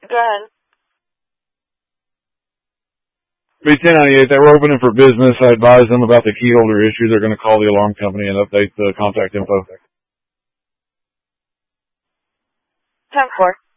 Go ahead. B1098, they were opening for business. I advised them about the key holder issue. They're going to call the alarm company and update the contact info. 10-4.